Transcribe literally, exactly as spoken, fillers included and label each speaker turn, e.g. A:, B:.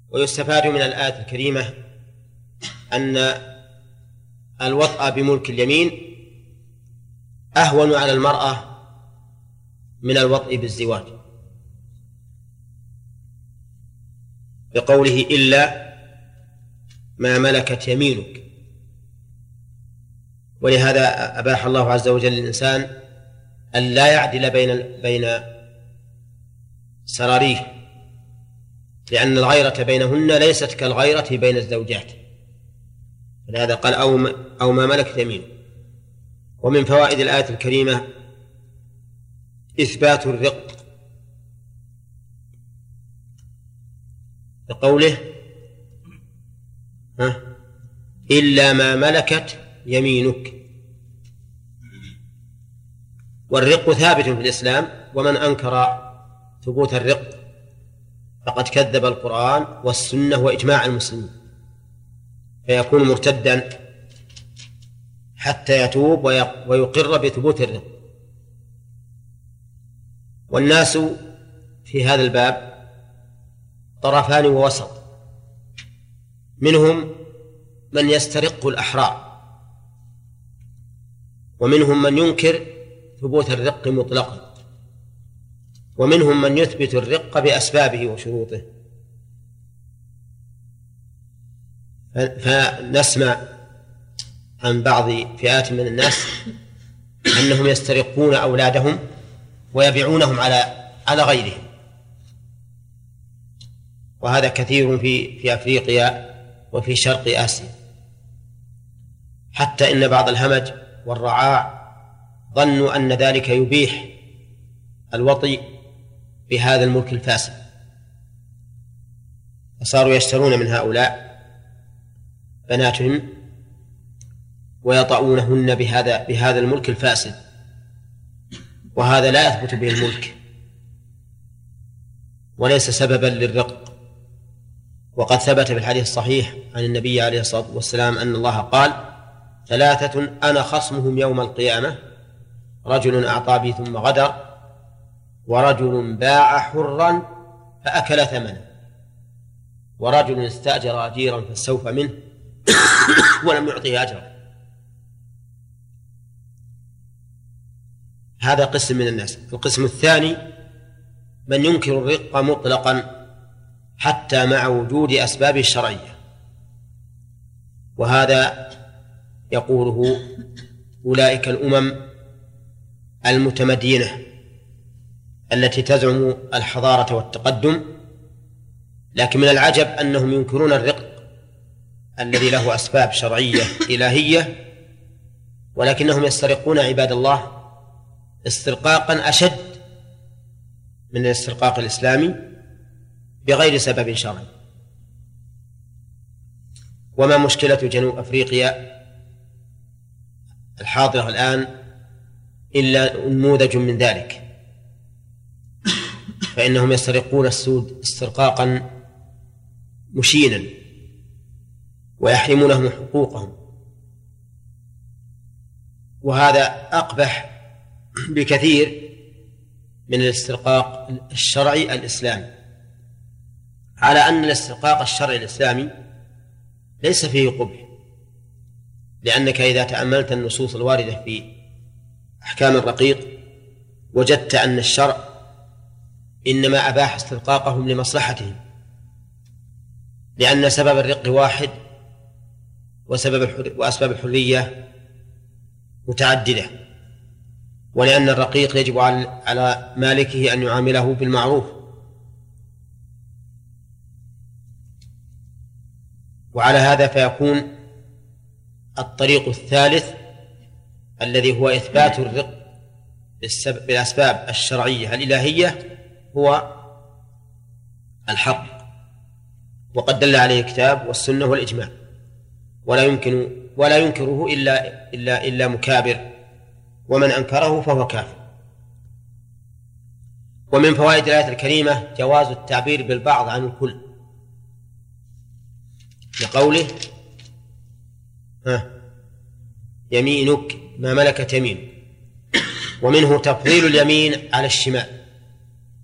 A: ويستفاد من الآية الكريمة أن الوطأ بملك اليمين أهون على المرأة من الوطء بالزواج، بقوله إلا ما ملكت يمينك. ولهذا أباح الله عز وجل للإنسان أن لا يعدل بين بين سراريه، لأن الغيرة بينهن ليست كالغيرة بين الزوجات، لهذا قال أو أو ما ملكت يمينك. ومن فوائد الآية الكريمة إثبات الرق، بقوله ها إلا ما ملكت يمينك. والرق ثابت في الإسلام، ومن أنكر ثبوت الرق فقد كذب القرآن والسنة وإجماع المسلمين، فيكون مرتدا حتى يتوب ويقر بثبوت الرق. والناس في هذا الباب طرفان ووسط، منهم من يسترق الأحرار، ومنهم من ينكر ثبوت الرق مطلقا، ومنهم من يثبت الرق بأسبابه وشروطه. فنسمع عن بعض فئات من الناس أنهم يسترقون أولادهم ويبيعونهم على على غيرهم، وهذا كثير في في أفريقيا وفي شرق آسيا، حتى إن بعض الهمج والرعاع ظنوا أن ذلك يبيح الوطي بهذا الملك الفاسد، فصاروا يشترون من هؤلاء بناتهم ويطؤونهن بهذا بهذا الملك الفاسد، وهذا لا يثبت به الملك وليس سببا للرق. وقد ثبت في الحديث الصحيح عن النبي عليه الصلاة والسلام أن الله قال: ثلاثة أنا خصمهم يوم القيامة: رجل أعطى بي ثم غدر، ورجل باع حرا فأكل ثمنه، ورجل استأجر أجيرا فاستوفى منه ولم يعطيه أجرا. هذا قسم من الناس. القسم الثاني من ينكر الرق مطلقا حتى مع وجود أسباب الشرعية، وهذا يقوله أولئك الأمم المتمدينة التي تزعم الحضارة والتقدم، لكن من العجب أنهم ينكرون الرق الذي له أسباب شرعية إلهية، ولكنهم يسترقون عباد الله استرقاقا أشد من الاسترقاق الإسلامي بغير سبب شرعي. وما مشكلة جنوب أفريقيا الحاضرة الآن إلا نموذج من ذلك، فإنهم يسترقون السود استرقاقا مشينا ويحرمونهم حقوقهم، وهذا أقبح بكثير من الاسترقاق الشرعي الإسلامي، على أن الاسترقاق الشرعي الإسلامي ليس فيه قبح، لأنك إذا تأملت النصوص الواردة في أحكام الرقيق وجدت أن الشرع إنما أباح استرقاقهم لمصلحتهم، لأن سبب الرق واحد وسبب الحر... وأسباب الحرية متعددة، ولأن الرقيق يجب على مالكه أن يعامله بالمعروف، وعلى هذا فيكون الطريق الثالث الذي هو إثبات الرق بالأسباب الشرعية الإلهية هو الحق، وقد دل عليه الكتاب والسنة والإجماع، ولا يمكن ولا ينكره إلا إلا إلا مكابر، ومن أنكره فهو كافر. ومن فوائد الآية الكريمة جواز التعبير بالبعض عن الكل، لقوله ها يمينك ما ملكت يمين، ومنه تفضيل اليمين على الشمال،